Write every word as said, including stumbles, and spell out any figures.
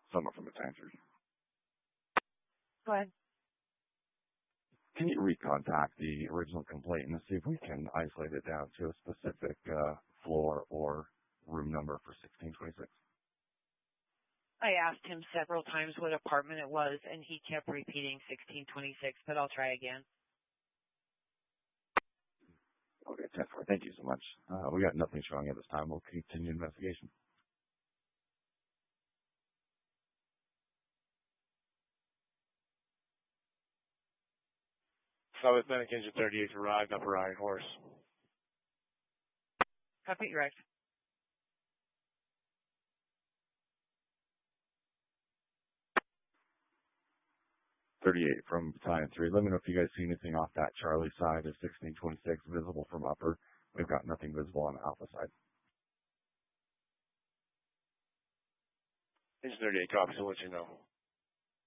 Someone from the answered. Go ahead. Can you recontact the original complaint and see if we can isolate it down to a specific uh, floor or room number for sixteen twenty-six? I asked him several times what apartment it was, and he kept repeating sixteen twenty-six, but I'll try again. Okay, ten four. Thank you so much. Uh, we got nothing showing at this time. We'll continue investigation. South Atlantic Engine thirty-eight arrived, Upper Iron Horse. Copy, direct. thirty-eight from Battalion three. Let me know if you guys see anything off that Charlie side of sixteen twenty-six visible from upper. We've got nothing visible on the Alpha side. Engine thirty-eight copies, I'll let you know.